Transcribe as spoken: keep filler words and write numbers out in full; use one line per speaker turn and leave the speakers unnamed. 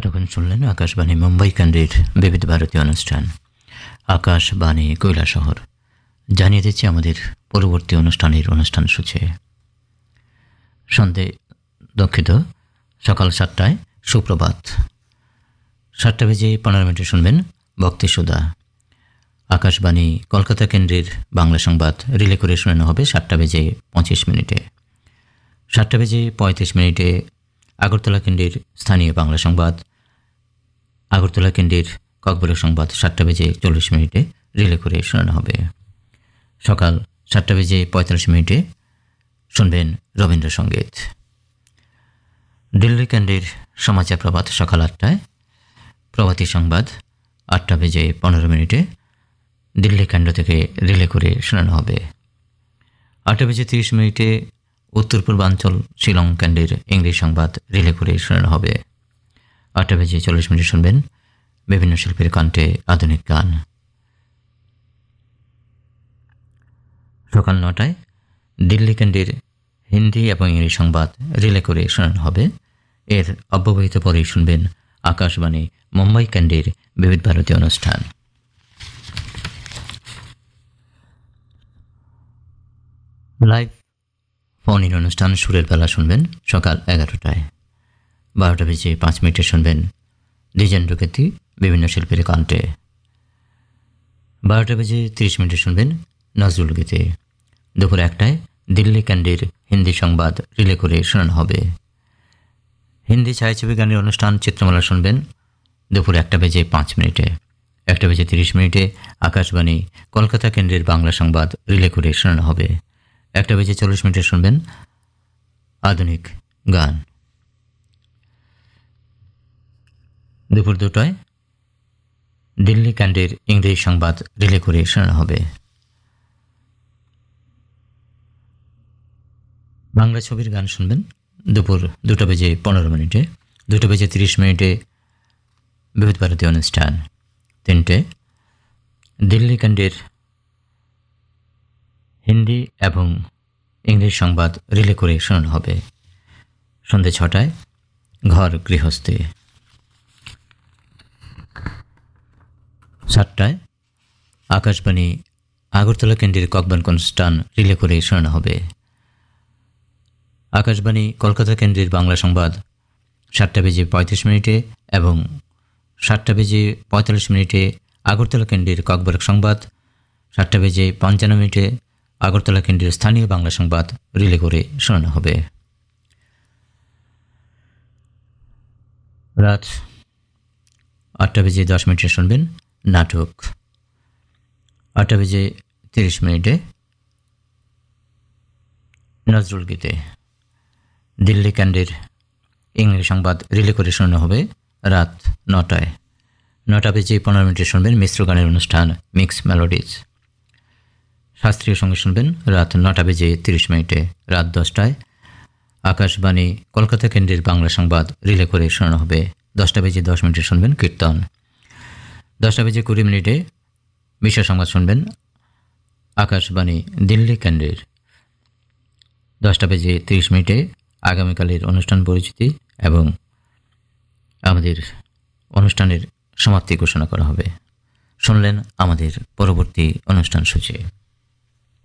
এতক্ষণ শুনলেন আকাশবাণী মুম্বাই কেন্দ্রের বিবিধ ভারতী অনুষ্ঠান আকাশবাণী কৈলাসহর। জানিয়ে দিচ্ছি আমাদের পরবর্তী অনুষ্ঠানের অনুষ্ঠান সূচি। সন্ধে দুঃখিত সকাল সাতটায় সুপ্রভাত, সাতটা বেজে পনেরো মিনিটে শুনবেন ভক্তি সুধা। আকাশবাণী কলকাতা কেন্দ্রের বাংলা সংবাদ রিলে করে শোনানো হবে সাতটা বেজে পঁচিশ মিনিটে। সাতটা বেজে পঁয়ত্রিশ মিনিটে আগরতলা কেন্দ্রের স্থানীয় বাংলা সংবাদ, আগরতলা কেন্দ্রের ককবরক সংবাদ সাতটা বেজে চল্লিশ মিনিটে রিলে করে শোনানো হবে। সকাল সাতটা বেজে পঁয়তাল্লিশ মিনিটে শুনবেন রবীন্দ্রসঙ্গীত। দিল্লি কেন্দ্রের সমাচার প্রভাত সকাল আটটায়, প্রভাতী সংবাদ আটটা বেজে পনেরো মিনিটে দিল্লি কেন্দ্র থেকে রিলে করে শোনানো হবে। আটটা বেজে তিরিশ মিনিটে উত্তর পূর্বাঞ্চল শিলং কেন্দ্রের ইংরেজি সংবাদ রিলে করে শোনানো হবে। আটটা বেজে চল্লিশ মিনিট শুনবেন বিভিন্ন শিল্পীর কণ্ঠে আধুনিক গান। সকাল নটায় দিল্লি কেন্দ্রের হিন্দি এবং ইংরেজি সংবাদ রিলে করে শোনানো হবে। এর অব্যবহিত পরেই শুনবেন আকাশবাণী মুম্বাই কেন্দ্রের বিবিধ ভারতী অনুষ্ঠান। লাইভ ফোন ইন অনুষ্ঠান সুরের বেলা শুনবেন সকাল এগারোটায়। বারোটা বেজে পাঁচ মিনিটে শুনবেন দ্বিজেন্দ্র কীর্তি বিভিন্ন শিল্পীর কণ্ঠে। বারোটা বেজে তিরিশ মিনিটে শুনবেন নজরুল গীতি। দুপুর একটায় দিল্লি কেন্দ্রের হিন্দি সংবাদ রিলে করে শোনানো হবে। হিন্দি ছায়াছবি গানের অনুষ্ঠান চিত্রমালা শুনবেন দুপুর একটা বেজে পাঁচ মিনিটে। একটা বেজে তিরিশ মিনিটে আকাশবাণী কলকাতা কেন্দ্রের বাংলা সংবাদ রিলে করে শোনানো হবে। একটা বেজে চল্লিশ মিনিটে শুনবেন আধুনিক গান। দুপুর দুটায় দিল্লি কেন্দ্রের ইংরেজি সংবাদ রিলে করে শোনানো হবে। বাংলা ছবির গান শুনবেন দুপুর দুটো বেজে পনেরো মিনিটে। দুটো বেজে তিরিশ মিনিটে বিবিধ ভারতী অনুষ্ঠান। তিনটে দিল্লি কেন্দ্রের হিন্দি এবং ইংরেজি সংবাদ রিলে করে শোনানো হবে। সন্ধ্যে ছটায় ঘর গৃহস্থী। সাতটায় আকাশবাণী আগরতলা কেন্দ্রের ককবরক অনুষ্ঠান রিলে করে শোনানো হবে। আকাশবাণী কলকাতা কেন্দ্রের বাংলা সংবাদ সাতটা বেজে পঁয়ত্রিশ মিনিটে এবং সাতটা বেজে পঁয়তাল্লিশ মিনিটে আগরতলা কেন্দ্রের ককবরক সংবাদ, সাতটা বেজে পঞ্চান্ন মিনিটে আগরতলা কেন্দ্রের স্থানীয় বাংলা সংবাদ রিলে করে শোনানো হবে। রাত আটটা বেজে দশ মিনিটে শুনবেন নাটক। আটটা বেজে তিরিশ মিনিটে নজরুল গীতে। দিল্লি কেন্দ্রের ইংরেজি সংবাদ রিলে করে শোনানো হবে রাত নটায়। নটা বেজে পনেরো মিনিটে শুনবেন মিশ্র গানের অনুষ্ঠান মিক্স মেলোডিজ। শাস্ত্রীয় সঙ্গে শুনবেন রাত নটা বেজে তিরিশ মিনিটে। রাত দশটায় আকাশবাণী কলকাতা কেন্দ্রের বাংলা সংবাদ রিলে করে শোনানো হবে। দশটা বেজে দশ মিনিটে শুনবেন কীর্তন। দশটা বেজে কুড়ি মিনিটে বিশ্ব সংবাদ শুনবেন আকাশবাণী দিল্লি কেন্দ্রের। দশটা বেজে তিরিশ মিনিটে আগামীকালের অনুষ্ঠান পরিচিতি এবং আমাদের অনুষ্ঠানের সমাপ্তি ঘোষণা করা হবে। শুনলেন আমাদের পরবর্তী অনুষ্ঠান সূচি।